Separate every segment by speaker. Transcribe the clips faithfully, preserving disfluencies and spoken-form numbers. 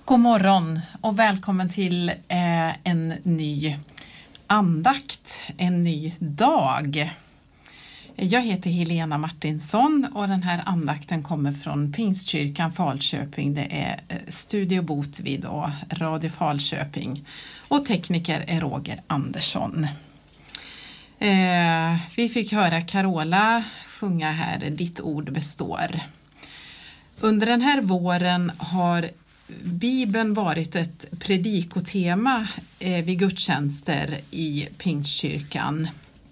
Speaker 1: God morgon och välkommen till eh, en ny andakt, en ny dag. Jag heter Helena Martinsson och den här andakten kommer från Pingstkyrkan Falköping. Det är Studio Botvid och Radio Falköping och tekniker är Roger Andersson. Eh, vi fick höra Carola sjunga här, Ditt ord består. Under den här våren har Bibeln varit ett predikotema eh, vid gudstjänster i Pingstkyrkan.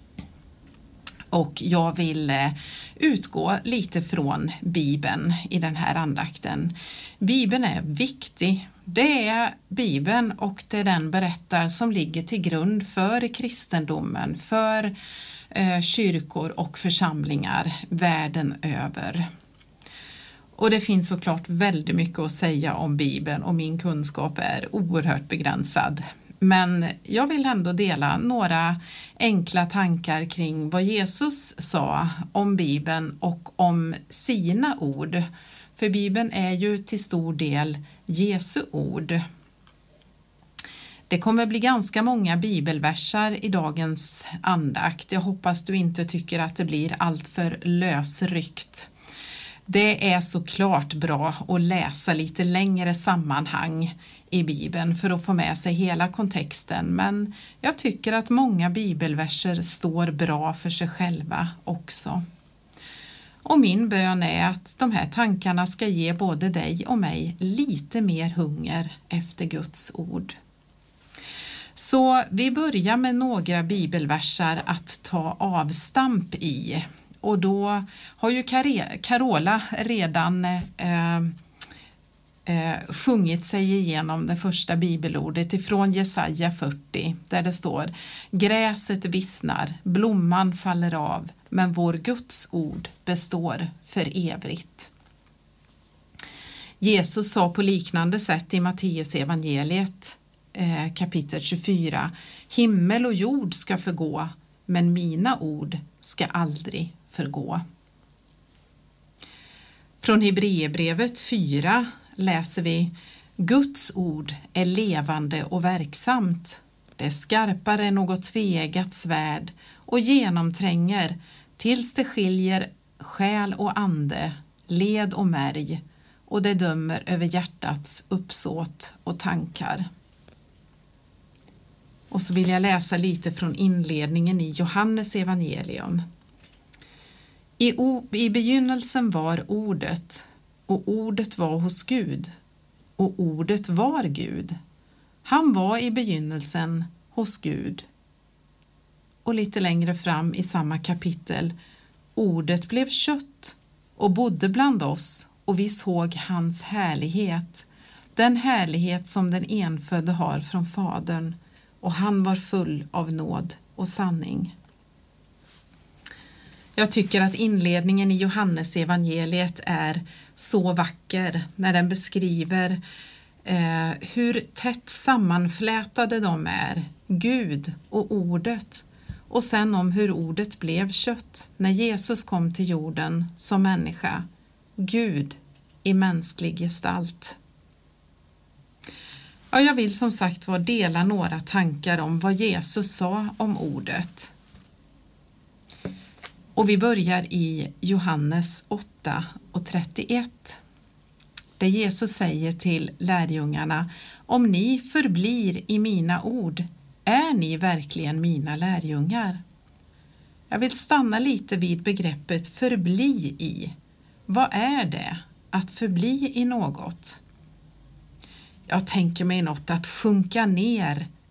Speaker 1: Och jag vill eh, utgå lite från Bibeln i den här andakten. Bibeln är viktig. Det är Bibeln och det är den berättar som ligger till grund för kristendomen, för eh, kyrkor och församlingar världen över. Och det finns såklart väldigt mycket att säga om Bibeln och min kunskap är oerhört begränsad. Men jag vill ändå dela några enkla tankar kring vad Jesus sa om Bibeln och om sina ord. För Bibeln är ju till stor del Jesu ord. Det kommer bli ganska många bibelversar i dagens andakt. Jag hoppas du inte tycker att det blir allt för lösryckt. Det är såklart bra att läsa lite längre sammanhang i Bibeln för att få med sig hela kontexten, men jag tycker att många bibelverser står bra för sig själva också. Och min bön är att de här tankarna ska ge både dig och mig lite mer hunger efter Guds ord. Så vi börjar med några bibelversar att ta avstamp i. Och då har ju Carola redan eh, eh, sjungit sig igenom det första bibelordet ifrån Jesaja fyrtio där det står: gräset vissnar, blomman faller av, men vår Guds ord består för evigt. Jesus sa på liknande sätt i Matteus evangeliet eh, kapitel tjugofyra: himmel och jord ska förgå, men mina ord ska aldrig förgå. Från Hebreerbrevet fyra läser vi: Guds ord är levande och verksamt. Det är skarpare än något tveeggat svärd och genomtränger tills det skiljer själ och ande, led och märg, och det dömer över hjärtats uppsåt och tankar. Och så vill jag läsa lite från inledningen i Johannes evangelium. I, o, I begynnelsen var ordet, och ordet var hos Gud, och ordet var Gud. Han var i begynnelsen hos Gud. Och lite längre fram i samma kapitel: ordet blev kött och bodde bland oss, och vi såg hans härlighet, den härlighet som den enfödde har från Fadern, och han var full av nåd och sanning. Jag tycker att inledningen i Johannes evangeliet är så vacker när den beskriver eh, hur tätt sammanflätade de är, Gud och ordet, och sen om hur ordet blev kött när Jesus kom till jorden som människa, Gud i mänsklig gestalt. Ja, jag vill som sagt var dela några tankar om vad Jesus sa om ordet. Och vi börjar i Johannes åtta och trettioett. Där Jesus säger till lärjungarna: om ni förblir i mina ord, är ni verkligen mina lärjungar? Jag vill stanna lite vid begreppet förbli i. Vad är det att förbli i något? Jag tänker mig något att sjunka ner